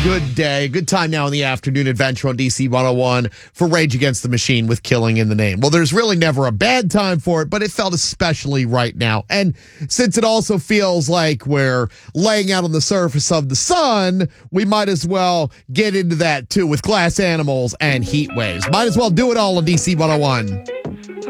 Good day. Good time now in the afternoon adventure on DC 101 for Rage Against the Machine with Killing in the Name. Well, there's really never a bad time for it, but it felt especially right now. And since it also feels like we're laying out on the surface of the sun, we might as well get into that too with Glass Animals and Heat Waves. Might as well do it all on DC 101.